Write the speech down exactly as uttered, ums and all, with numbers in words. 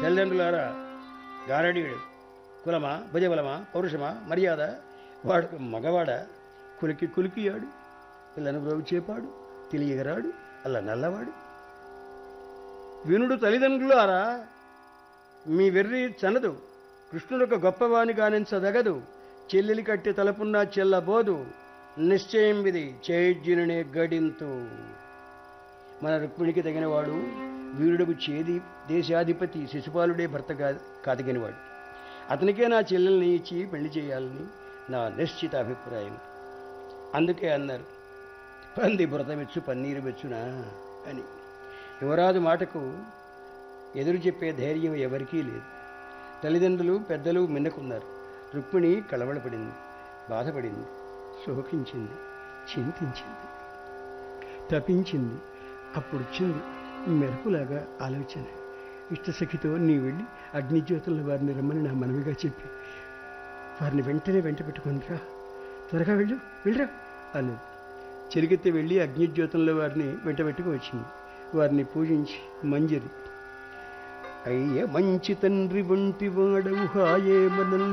తల్లిదండ్రులారా, గారడీయుడు కులమా, భుజబలమా, పౌరుషమా, మర్యాద, వాడు మగవాడ, కులికి కులికియాడు, పిల్లను బ్రోగు చేపాడు, తెలియగరాడు, అలా నల్లవాడు. వినుడు తల్లిదండ్రులారా, మీ వెర్రి చనదు, కృష్ణుడొక గొప్పవాని గానించదగదు, చెల్లెలి కట్టి తలపున్నా చెల్లబోదు, నిశ్చయం విధి చేజ్జునునే గడింతు. మన రుక్మిణికి తగినవాడు వీరుడుకు చేది దేశాధిపతి శిశుపాలుడే భర్త కాదగినవాడు. అతనికే నా చెల్లెల్ని ఇచ్చి పెళ్లి చేయాలని నా నిశ్చిత అభిప్రాయం. అందుకే అన్నారు, పంది బురద మెచ్చు పన్నీరు మెచ్చునా అని. యువరాజు మాటకు ఎదురు చెప్పే ధైర్యం ఎవరికీ లేదు. తల్లిదండ్రులు పెద్దలు మిన్నకున్నారు. రుక్మిణి కలవడపడింది, బాధపడింది, శోకించింది, చింతించింది, తపించింది. అప్పుడొచ్చింది మెరుపులాగా ఆలోచన. ఇష్టసఖితో నీ వెళ్ళి అగ్నిజ్యోతుల వారిని రమ్మని నా మనవిగా చెప్పి వారిని వెంటనే వెంట పెట్టుకుందిరా, త్వరగా వెళ్ళు వెళ్ళరా అన్నది. చెలికెత్తి వెళ్ళి అగ్నిజ్యోతుల వారిని వెంట పెట్టుకు వచ్చింది. వారిని పూజించి మంజరి, అయ్య మంచి తండ్రి వంటి వాడవు హాయే మనం